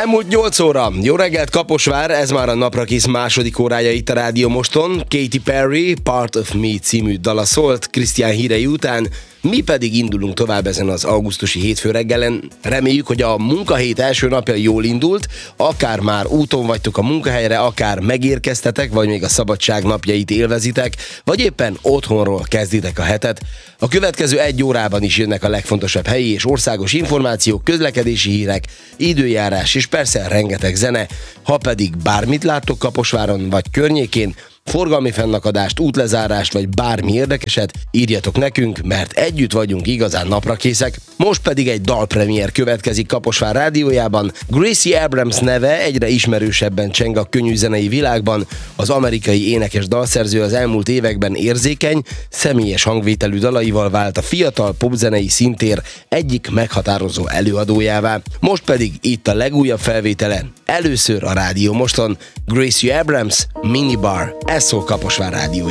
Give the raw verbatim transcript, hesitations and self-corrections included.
Elmúlt nyolc óra. Jó reggelt, Kaposvár, ez már a Naprakész második órája itt a Rádió Moston. Katy Perry, Part of Me című dala szólt Krisztián hírei után, mi pedig indulunk tovább ezen az augusztusi hétfő reggelen. Reméljük, hogy a munkahét első napja jól indult, akár már úton vagytok a munkahelyre, akár megérkeztetek, vagy még a szabadság napjait élvezitek, vagy éppen otthonról kezditek a hetet. A következő egy órában is jönnek a legfontosabb helyi és országos információk, közlekedési hírek, időjárás és persze rengeteg zene. Ha pedig bármit láttok Kaposváron vagy környékén, forgalmi fennakadást, útlezárást vagy bármi érdekeset, írjatok nekünk, mert együtt vagyunk igazán naprakészek. Most pedig egy dalpremiér következik Kaposvár rádiójában. Gracie Abrams neve egyre ismerősebben cseng a könnyűzenei világban. Az amerikai énekes dalszerző az elmúlt években érzékeny, személyes hangvételű dalaival vált a fiatal popzenei színtér egyik meghatározó előadójává. Most pedig itt a legújabb felvétele, először a Rádió Moston, Gracie Abrams, Minibar. Ez szól Kaposvár rádiója.